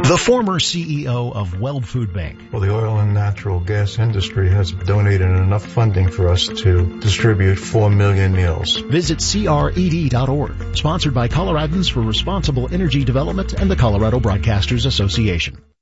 The former CEO of Weld Food Bank. Well, the oil and natural gas industry has donated enough funding for us to distribute 4 million meals. Visit CRED.org. Sponsored by Coloradans for Responsible Energy Development and the Colorado Broadcasters Association.